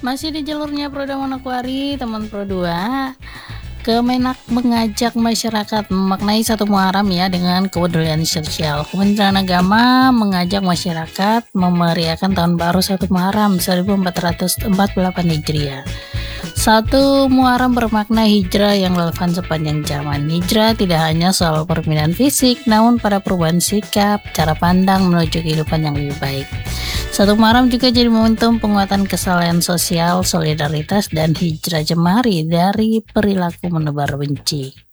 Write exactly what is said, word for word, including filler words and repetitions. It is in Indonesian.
Masih di jalurnya Proda Manokwari, teman Pro dua. Kemenak mengajak masyarakat memaknai satu Muharram ya dengan kepedulian sosial. Kementerian Agama mengajak masyarakat memeriahkan tahun baru satu Muharram seribu empat ratus empat puluh delapan Hijriah. Satu Muharram bermakna hijrah yang relevan sepanjang zaman. Hijrah tidak hanya soal perpindahan fisik, namun pada perubahan sikap, cara pandang menuju kehidupan yang lebih baik. Satu Muharram juga jadi momentum penguatan kesalahan sosial, solidaritas, dan hijrah jemari dari perilaku menebar benci.